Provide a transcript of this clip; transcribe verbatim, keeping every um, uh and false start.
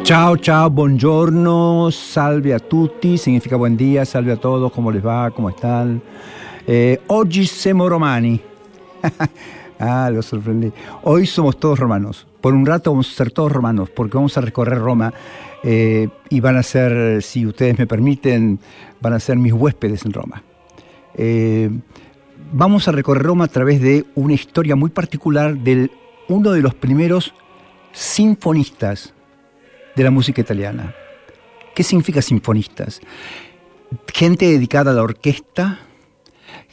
Ciao, ciao, buongiorno, salve a tutti, significa buen día, salve a todos, ¿cómo les va? ¿Cómo están? Eh, oggi siamo romani. Ah, lo sorprendí. Hoy somos todos romanos. Por un rato vamos a ser todos romanos, porque vamos a recorrer Roma eh, y van a ser, si ustedes me permiten, van a ser mis huéspedes en Roma. Eh, vamos a recorrer Roma a través de una historia muy particular de uno de los primeros sinfonistas de la música italiana. ¿Qué significa sinfonistas? Gente dedicada a la orquesta,